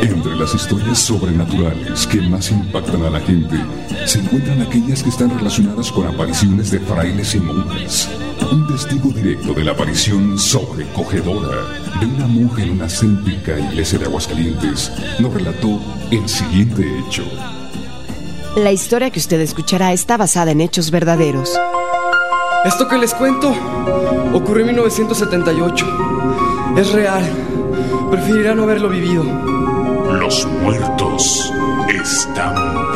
Entre las historias sobrenaturales que más impactan a la gente, se encuentran aquellas que están relacionadas con apariciones de frailes y monjas. Un testigo directo de la aparición sobrecogedora de una monja en una céntrica iglesia de Aguascalientes nos relató el siguiente hecho. La historia que usted escuchará está basada en hechos verdaderos. Esto que les cuento ocurrió en 1978. Es real. Preferiría no haberlo vivido. Los muertos están